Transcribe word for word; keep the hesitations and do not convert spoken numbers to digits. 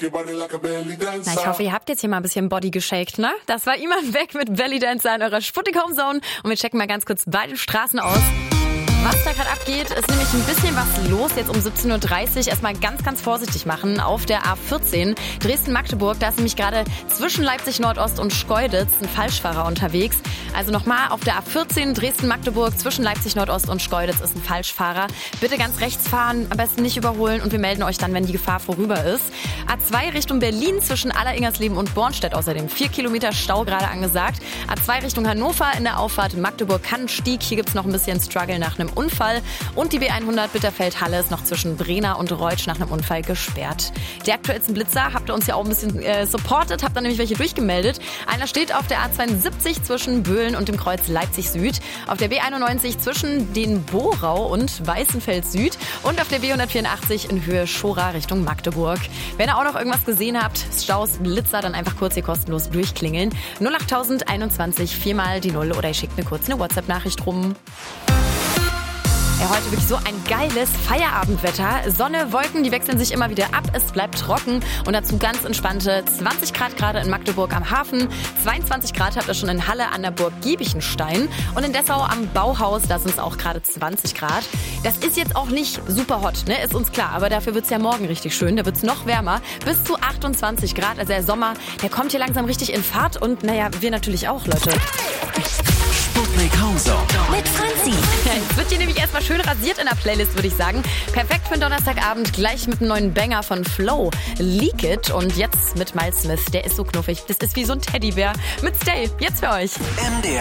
Na, ich hoffe, ihr habt jetzt hier mal ein bisschen Body geshakt, ne? Das war Iman Beck mit Belly Dancer in eurer Sputnik Home Zone. Und wir checken mal ganz kurz beide Straßen aus. Was da gerade abgeht, ist nämlich ein bisschen was los. Jetzt um siebzehn Uhr dreißig erstmal ganz, ganz vorsichtig machen auf der A vierzehn Dresden-Magdeburg. Da ist nämlich gerade zwischen Leipzig Nordost und Schkeuditz ein Falschfahrer unterwegs. Also nochmal auf der A vierzehn Dresden-Magdeburg zwischen Leipzig Nordost und Schkeuditz ist ein Falschfahrer. Bitte ganz rechts fahren, am besten nicht überholen und wir melden euch dann, wenn die Gefahr vorüber ist. A zwei Richtung Berlin zwischen Alleringers-Leben und Bornstedt außerdem. Vier Kilometer Stau gerade angesagt. A zwei Richtung Hannover in der Auffahrt Magdeburg-Kannenstieg. Hier gibt's noch ein bisschen Struggle nach einem Unfall. Und die B hundert Bitterfeld-Halle ist noch zwischen Brena und Reutsch nach einem Unfall gesperrt. Die aktuellsten Blitzer habt ihr uns ja auch ein bisschen äh, supportet, habt dann nämlich welche durchgemeldet. Einer steht auf der A zweiundsiebzig zwischen Böhlen und dem Kreuz Leipzig Süd, auf der B einundneunzig zwischen den Borau und Weißenfeld Süd und auf der B hundertvierundachtzig in Höhe Schora Richtung Magdeburg. Wenn ihr auch noch irgendwas gesehen habt, Staus, Blitzer, dann einfach kurz hier kostenlos durchklingeln. null acht einundzwanzig, viermal die Null oder ihr schickt mir kurz eine WhatsApp-Nachricht rum. Ja, heute wirklich so ein geiles Feierabendwetter. Sonne, Wolken, die wechseln sich immer wieder ab. Es bleibt trocken und dazu ganz entspannte zwanzig Grad gerade in Magdeburg am Hafen. zweiundzwanzig Grad habt ihr schon in Halle an der Burg Giebichenstein. Und in Dessau am Bauhaus, da sind es auch gerade zwanzig Grad. Das ist jetzt auch nicht super hot, ne? Ist uns klar. Aber dafür wird es ja morgen richtig schön. Da wird es noch wärmer. Bis zu achtundzwanzig Grad. Also der Sommer, der kommt hier langsam richtig in Fahrt. Und naja, wir natürlich auch, Leute. Sputnik Home Zone mit Franzi. Jetzt wird hier nämlich erstmal schön rasiert in der Playlist, würde ich sagen. Perfekt für den Donnerstagabend, gleich mit einem neuen Banger von Flow, Leak It. Und jetzt mit Miles Smith, der ist so knuffig. Das ist wie so ein Teddybär mit Stay. Jetzt für euch. M D R